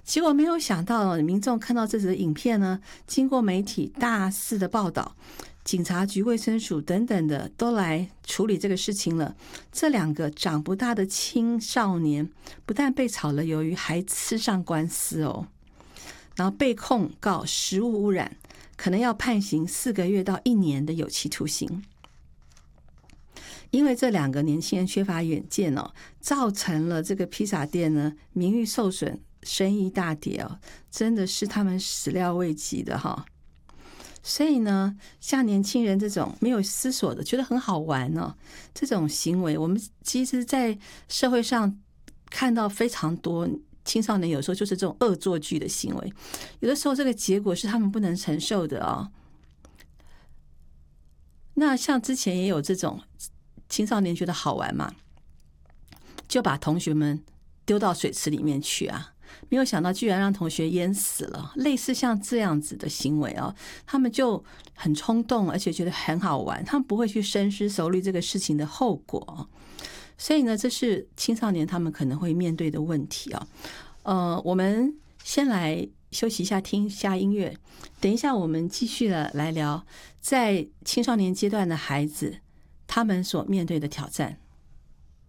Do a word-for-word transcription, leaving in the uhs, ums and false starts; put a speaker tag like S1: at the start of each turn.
S1: 结果没有想到，民众看到这则影片呢，经过媒体大肆的报道，警察局、卫生署等等的都来处理这个事情了。这两个长不大的青少年，不但被炒了鱿鱼，还吃上官司哦，然后被控告食物污染，可能要判刑四个月到一年的有期徒刑。因为这两个年轻人缺乏远见哦，造成了这个披萨店呢名誉受损，生意大跌哦，真的是他们始料未及的哈。所以呢，像年轻人这种没有思索的，觉得很好玩哦，这种行为，我们其实在社会上看到非常多。青少年有时候就是这种恶作剧的行为，有的时候这个结果是他们不能承受的啊、哦。那像之前也有这种青少年觉得好玩嘛，就把同学们丢到水池里面去啊，没有想到居然让同学淹死了。类似像这样子的行为啊，他们就很冲动，而且觉得很好玩，他们不会去深思熟虑这个事情的后果。所以呢，这是青少年他们可能会面对的问题啊。呃，我们先来休息一下，听一下音乐。等一下，我们继续的来聊，在青少年阶段的孩子他们所面对的挑战。